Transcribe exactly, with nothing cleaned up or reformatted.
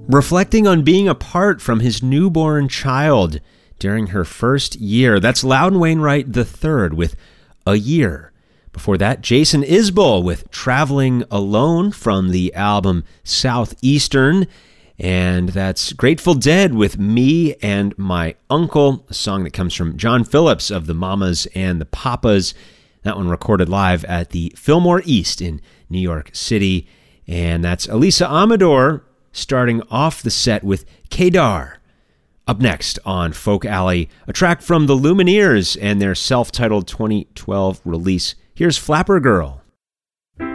reflecting on being apart from his newborn child during her first year. That's Loudon Wainwright the third with A Year. Before that, Jason Isbell with Traveling Alone from the album Southeastern. And that's Grateful Dead with Me and My Uncle, a song that comes from John Phillips of the Mamas and the Papas. That one recorded live at the Fillmore East in New York City. And that's Elisa Amador starting off the set with Kedar. Up next on Folk Alley, a track from the Lumineers and their self-titled twenty twelve release. Here's Flapper Girl.